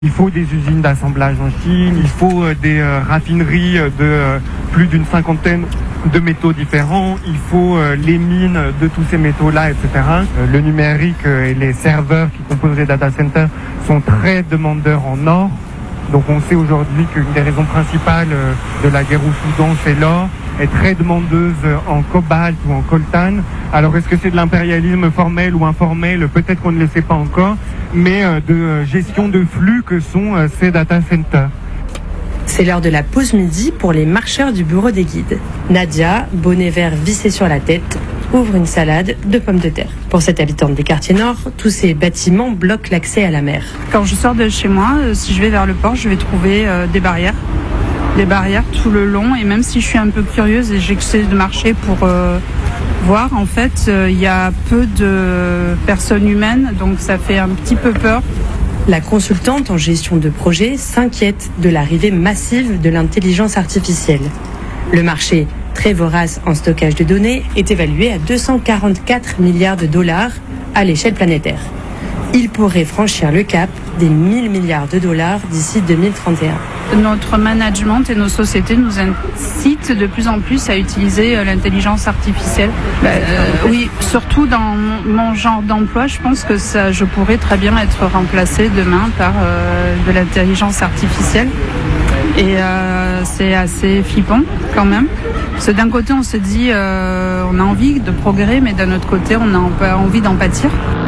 Il faut des usines d'assemblage en Chine, il faut des raffineries de plus d'une cinquantaine de métaux différents, il faut les mines de tous ces métaux-là, etc. Le numérique et les serveurs qui composent les data centers sont très demandeurs en or. Donc on sait aujourd'hui qu'une des raisons principales de la guerre au Soudan, c'est l'or, est très demandeuse en cobalt ou en coltan. Alors est-ce que c'est de l'impérialisme formel ou informel? Peut-être qu'on ne le sait pas encore, mais de gestion de flux que sont ces data centers. C'est l'heure de la pause midi pour les marcheurs du bureau des guides. Nadia, bonnet vert vissé sur la tête, ouvre une salade de pommes de terre. Pour cette habitante des quartiers nord, tous ces bâtiments bloquent l'accès à la mer. Quand je sors de chez moi, si je vais vers le port, je vais trouver des barrières. Des barrières tout le long, et même si je suis un peu curieuse et j'essaie de marcher pour voir, en fait, il y a peu de personnes humaines, donc ça fait un petit peu peur. La consultante en gestion de projet s'inquiète de l'arrivée massive de l'intelligence artificielle. Le marché, très vorace en stockage de données, est évalué à 244 milliards de dollars à l'échelle planétaire. Il pourrait franchir le cap des 1000 milliards de dollars d'ici 2031. Notre management et nos sociétés nous incitent de plus en plus à utiliser l'intelligence artificielle. Oui, surtout dans mon genre d'emploi, je pense que je pourrais très bien être remplacée demain par de l'intelligence artificielle. Et c'est assez flippant quand même. Parce que d'un côté, on se dit on a envie de progrès, mais d'un autre côté, on a envie d'en pâtir.